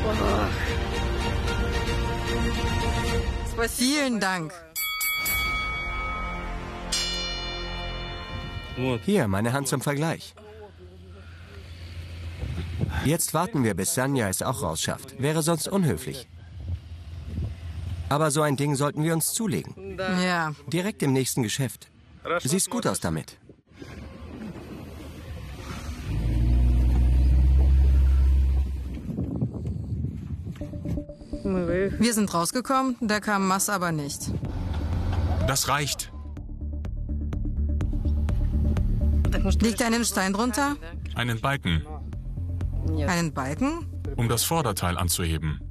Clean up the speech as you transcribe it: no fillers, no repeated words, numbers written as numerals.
Vielen Dank. Hier, meine Hand zum Vergleich. Jetzt warten wir, bis Sanja es auch rausschafft. Wäre sonst unhöflich. Aber so ein Ding sollten wir uns zulegen. Ja. Direkt im nächsten Geschäft. Siehst gut aus damit. Wir sind rausgekommen, da kam Mas aber nicht. Das reicht. Liegt da einen Stein drunter? Einen Balken, Einen Balken? um das Vorderteil anzuheben.